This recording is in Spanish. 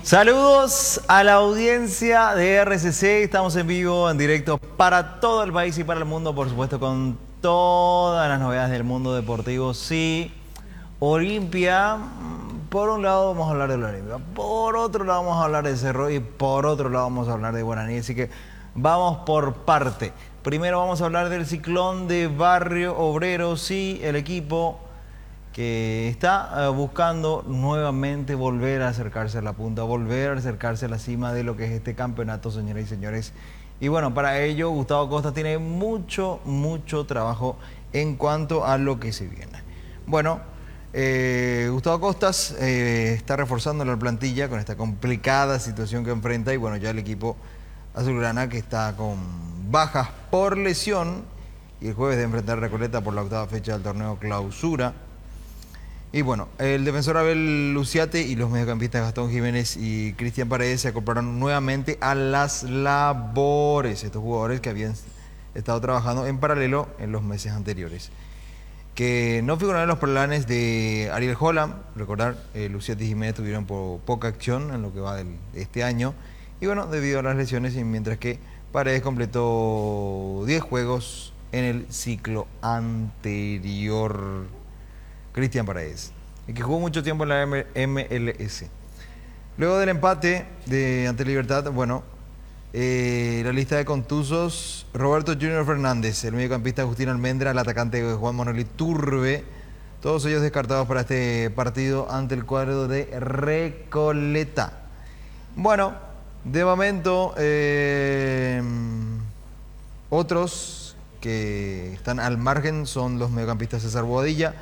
Saludos a la audiencia de RCC, estamos en vivo, en directo para todo el país y para el mundo, por supuesto, con todas las novedades del mundo deportivo. Sí, Olimpia, por un lado vamos a hablar de la Olimpia, por otro lado vamos a hablar de Cerro y por otro lado vamos a hablar de Guaraní, así que vamos por parte. Primero vamos a hablar del Ciclón de Barrio Obrero, sí, el equipo que está buscando nuevamente volver a acercarse a la punta, volver a acercarse a la cima de lo que es este campeonato, señoras y señores. Y bueno, para ello Gustavo Costa tiene mucho trabajo en cuanto a lo que se viene. Bueno, Gustavo Costas está reforzando la plantilla con esta complicada situación que enfrenta y bueno, ya el equipo azulgrana que está con bajas por lesión y el jueves de enfrentar a Recoleta por la octava fecha del torneo Clausura. Y bueno, el defensor Abel Luciate y los mediocampistas Gastón Jiménez y Cristian Paredes se acoplaron nuevamente a las labores. Estos jugadores que habían estado trabajando en paralelo en los meses anteriores. Que no figuraron en los planes de Ariel Holland. Recordar, Luciate y Jiménez tuvieron poca acción en lo que va de este año. Y bueno, debido a las lesiones, y mientras que Paredes completó 10 juegos en el ciclo anterior. Cristian Paredes, y que jugó mucho tiempo en la MLS. Luego del empate ante Libertad, bueno, la lista de contusos: Roberto Junior Fernández, el mediocampista Agustín Almendra, el atacante Juan Manuel Iturbe, todos ellos descartados para este partido ante el cuadro de Recoleta. Bueno, de momento, otros que están al margen son los mediocampistas César Boadilla,